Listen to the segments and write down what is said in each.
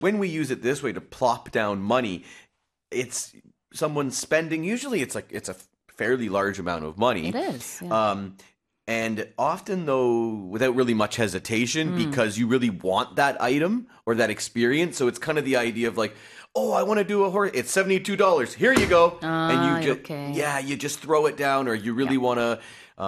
when we use it this way to plop down money, it's someone spending, usually it's a fairly large amount of money. It is. Yeah. And often, though, without really much hesitation, because you really want that item or that experience. So it's kind of the idea of like, oh, I want to do a horse. It's $72. Here you go. And you just, you just throw it down, or you really want to,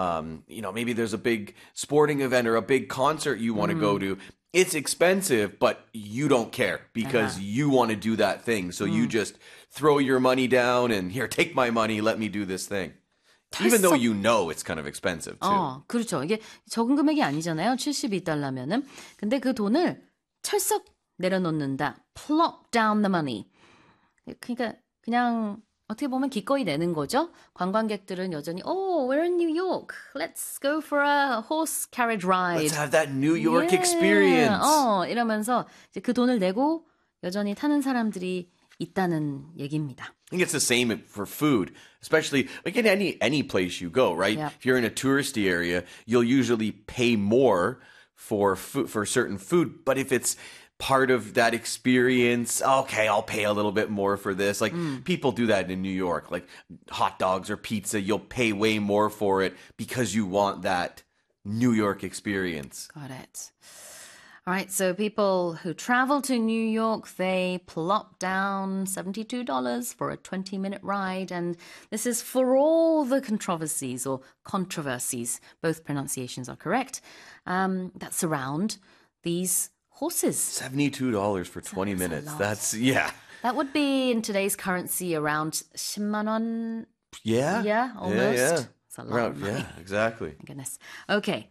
maybe there's a big sporting event or a big concert you want to go to. It's expensive, but you don't care because you want to do that thing. So you just throw your money down and here, take my money. Let me do this thing. Even though you know it's kind of expensive too. 그렇죠. 이게 적은 금액이 아니잖아요. 72달러면은. 근데 그 돈을 철썩 내려놓는다. Plop down the money. 그러니까 그냥 어떻게 보면 기꺼이 내는 거죠. 관광객들은 여전히 we're in New York. Let's go for a horse carriage ride. Let's have that New York experience. 이러면서 이제 그 돈을 내고 여전히 타는 사람들이 있다는 얘기입니다. I think it's the same for food, especially like in any place you go, right? Yeah. If you're in a touristy area, you'll usually pay more for food, for certain food. But if it's part of that experience, okay, I'll pay a little bit more for this. Like people do that in New York, like hot dogs or pizza, you'll pay way more for it because you want that New York experience. Got it. All right, so people who travel to New York, they plop down $72 for a 20-minute ride. And this is for all the controversies or controversies, both pronunciations are correct, that surround these horses. $72 for 20 minutes. That's, yeah. That would be in today's currency around 10만 원. Yeah. Yeah, almost. Yeah. It's a lot of money. Yeah, exactly. My goodness. Okay.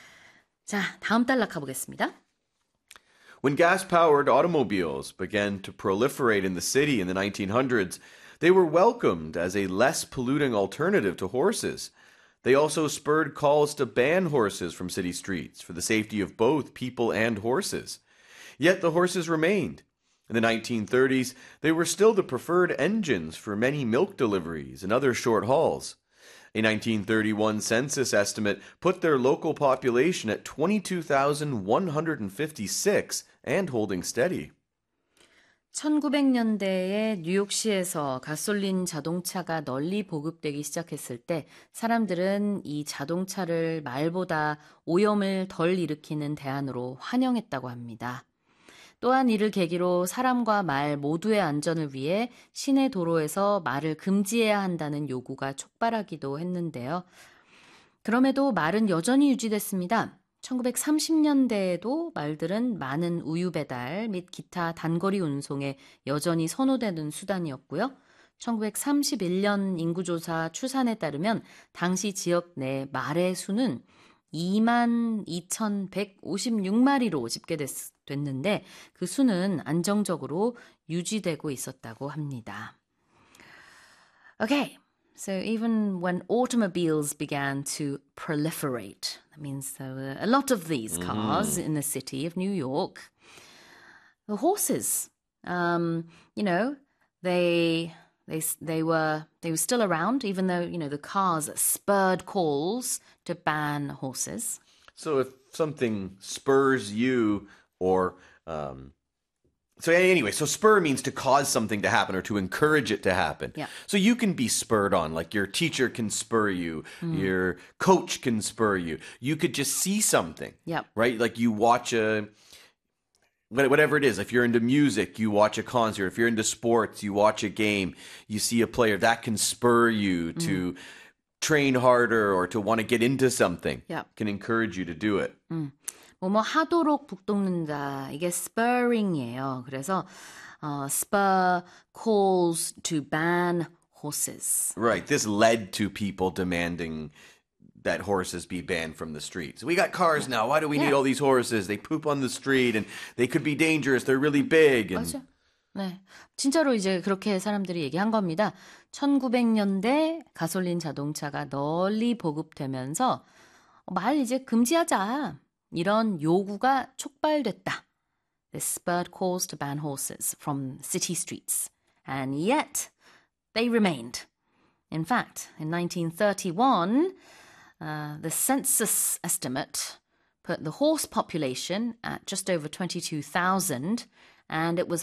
자, 다음 단락 가보겠습니다. When gas-powered automobiles began to proliferate in the city in the 1900s, they were welcomed as a less polluting alternative to horses. They also spurred calls to ban horses from city streets for the safety of both people and horses. Yet the horses remained. In the 1930s, they were still the preferred engines for many milk deliveries and other short hauls. A 1931 census estimate put their local population at 22,156 and holding steady. 1900년대에 뉴욕시에서 가솔린 자동차가 널리 보급되기 시작했을 때 사람들은 이 자동차를 말보다 오염을 덜 일으키는 대안으로 환영했다고 합니다. 또한 이를 계기로 사람과 말 모두의 안전을 위해 시내 도로에서 말을 금지해야 한다는 요구가 촉발하기도 했는데요. 그럼에도 말은 여전히 유지됐습니다. 1930년대에도 말들은 많은 우유 배달 및 기타 단거리 운송에 여전히 선호되는 수단이었고요. 1931년 인구조사 추산에 따르면 당시 지역 내 말의 수는 22,156마리로 집계됐는데 그 수는 안정적으로 유지되고 있었다고 합니다. Okay, so even when automobiles began to proliferate, that means there were a lot of these cars in the city of New York, the horses, they were still around, even though, the cars spurred calls to ban horses. So if something spurs you or... So anyway, so spur means to cause something to happen or to encourage it to happen. Yeah. So you can be spurred on, like your teacher can spur you, your coach can spur you. You could just see something, right? Like you watch whatever it is. If you're into music, you watch a concert. If you're into sports, you watch a game. You see a player, that can spur you to train harder or to want to get into something. Can encourage you to do it. 뭐뭐 하도록 북돋는다. 이게 spurring이에요. 그래서 spur calls to ban horses. Right. This led to people demanding that horses be banned from the streets. We got cars now. Why do we need all these horses? They poop on the street and they could be dangerous. They're really big. And... 맞아. 네. 진짜로 이제 그렇게 사람들이 얘기한 겁니다. 1900년대 가솔린 자동차가 널리 보급되면서 말 이제 금지하자. 이런 요구가 촉발됐다. This spurred calls to ban horses from city streets. And yet, they remained. In fact, in 1931, the census estimate put the horse population at just over 22,000 and it was